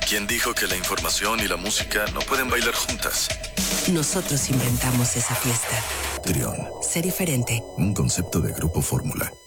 ¿Quién dijo que la información y la música no pueden bailar juntas? Nosotros inventamos esa fiesta. Trión. Sé diferente. Un concepto de Grupo Fórmula.